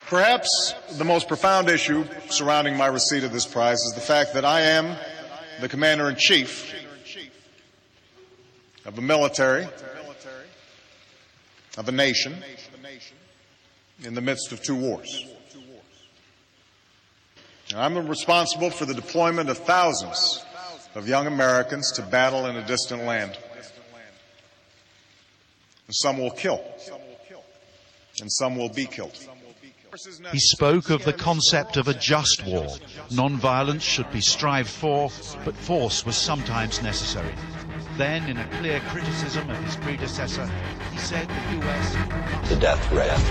Perhaps the most profound issue surrounding my receipt of this prize is the fact that I am the Commander-in-Chief of a military, of a nation, in the midst of two wars. I'm responsible for the deployment of thousands of young Americans to battle in a distant land. And some will kill, and some will be killed. He spoke of the concept of a just war. Non-violence should be strived for, but force was sometimes necessary. Then, in a clear criticism of his predecessor, he said the US... The death threat